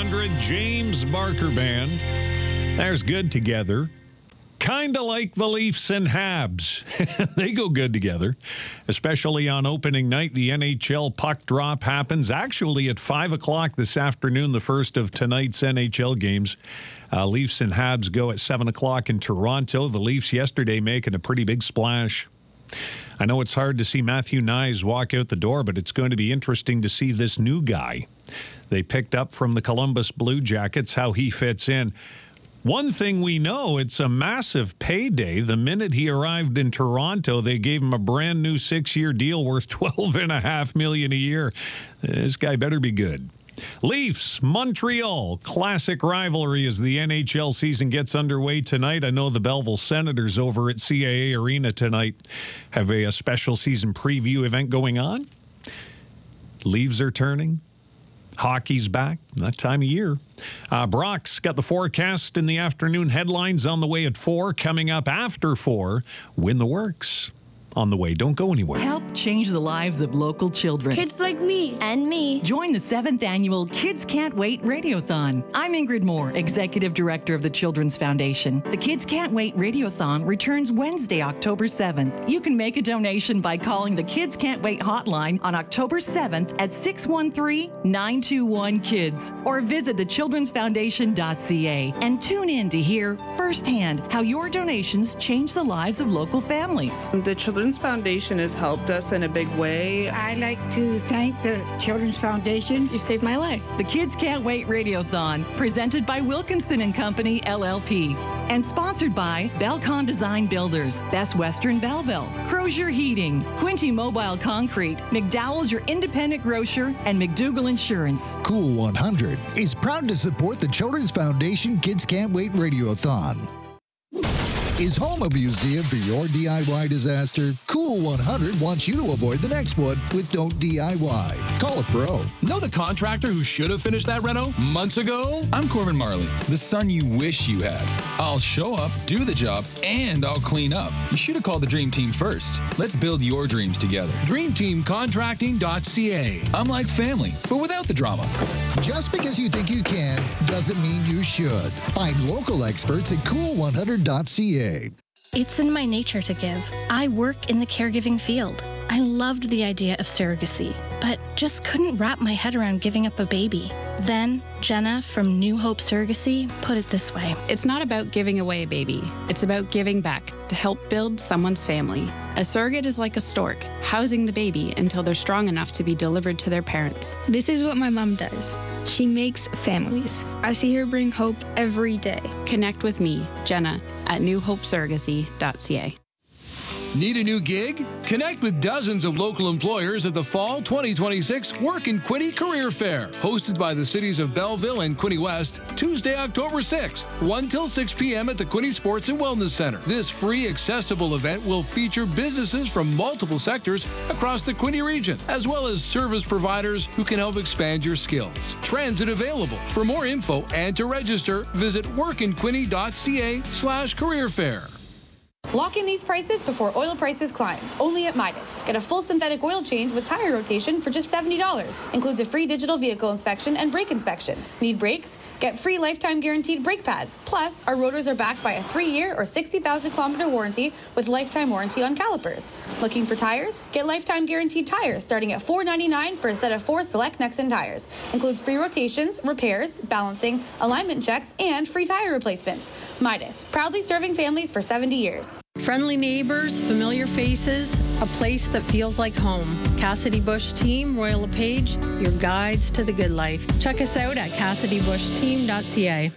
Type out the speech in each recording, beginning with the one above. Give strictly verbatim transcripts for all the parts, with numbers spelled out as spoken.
hundred, James Barker Band. There's Good Together. Kind of like the Leafs and Habs. They go good together, especially on opening night. The N H L puck drop happens actually at five o'clock this afternoon, the first of tonight's N H L games. Uh, Leafs and Habs go at seven o'clock in Toronto. The Leafs yesterday making a pretty big splash. I know it's hard to see Matthew Knies walk out the door, but it's going to be interesting to see this new guy they picked up from the Columbus Blue Jackets, how he fits in. One thing we know, it's a massive payday. The minute he arrived in Toronto, they gave him a brand new six-year deal worth twelve and a half million dollars a year. This guy better be good. Leafs, Montreal, classic rivalry as the N H L season gets underway tonight. I know the Belleville Senators over at C A A Arena tonight have a, a special season preview event going on. Leaves are turning. Hockey's back, that time of year. Uh, Brock's got the forecast in the afternoon headlines on the way at four. Coming up after four, Win the Works on the way. Don't go anywhere. Help change the lives of local children. Kids like me. And me. Join the seventh annual Kids Can't Wait Radiothon. I'm Ingrid Moore, Executive Director of the Children's Foundation. The Kids Can't Wait Radiothon returns Wednesday, October seventh. You can make a donation by calling the Kids Can't Wait hotline on October seventh at six one three, nine two one, KIDS or visit the children's foundation dot c a and tune in to hear firsthand how your donations change the lives of local families. The Children's Foundation has helped us in a big way. I'd like to thank the Children's Foundation. You saved my life. The Kids Can't Wait Radiothon, presented by Wilkinson and Company, L L P, and sponsored by Belcon Design Builders, Best Western Belleville, Crozier Heating, Quinty Mobile Concrete, McDowell's Your Independent Grocer, and McDougall Insurance. Cool one hundred is proud to support the Children's Foundation Kids Can't Wait Radiothon. Is home a museum for your D I Y disaster? Cool one hundred wants you to avoid the next one with Don't D I Y. Call a pro. Know the contractor who should have finished that reno months ago? I'm Corbin Marley, the son you wish you had. I'll show up, do the job, and I'll clean up. You should have called the Dream Team first. Let's build your dreams together. dream team contracting dot c a. I'm like family, but without the drama. Just because you think you can doesn't mean you should. Find local experts at cool one hundred dot c a. It's in my nature to give. I work in the caregiving field. I loved the idea of surrogacy, but just couldn't wrap my head around giving up a baby. Then, Jenna from New Hope Surrogacy put it this way. It's not about giving away a baby. It's about giving back to help build someone's family. A surrogate is like a stork, housing the baby until they're strong enough to be delivered to their parents. This is what my mom does. She makes families. I see her bring hope every day. Connect with me, Jenna, at new hope surrogacy dot c a. Need a new gig? Connect with dozens of local employers at the Fall twenty twenty-six Work in Quinte Career Fair, hosted by the cities of Belleville and Quinte West, Tuesday, October sixth, one till six p.m. at the Quinte Sports and Wellness Center. This free, accessible event will feature businesses from multiple sectors across the Quinte region, as well as service providers who can help expand your skills. Transit available. For more info and to register, visit workinquinte dot c a slash career fair. Lock in these prices before oil prices climb. Only at Midas. Get a full synthetic oil change with tire rotation for just seventy dollars. Includes a free digital vehicle inspection and brake inspection. Need brakes? Get free lifetime guaranteed brake pads. Plus, our rotors are backed by a three-year or sixty thousand kilometer warranty with lifetime warranty on calipers. Looking for tires? Get lifetime guaranteed tires starting at four ninety-nine for a set of four select Nexen tires. Includes free rotations, repairs, balancing, alignment checks, and free tire replacements. Midas, proudly serving families for seventy years. Friendly neighbors, familiar faces, a place that feels like home. Cassidy Bush Team, Royal LePage, your guides to the good life. Check us out at cassidy bush team dot c a.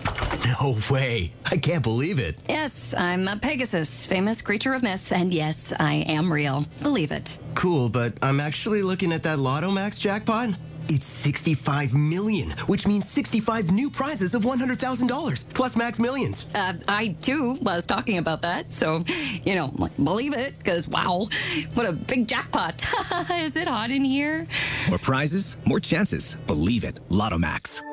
No way. I can't believe it. Yes, I'm a Pegasus, famous creature of myth, and yes, I am real. Believe it. Cool, but I'm actually looking at that Lotto Max jackpot. It's sixty-five million, which means sixty-five new prizes of one hundred thousand dollars, plus Max Millions. Uh, I, too, was talking about that, so, you know, believe it, because, wow, what a big jackpot. Is it hot in here? More prizes, more chances. Believe it. Lotto Max.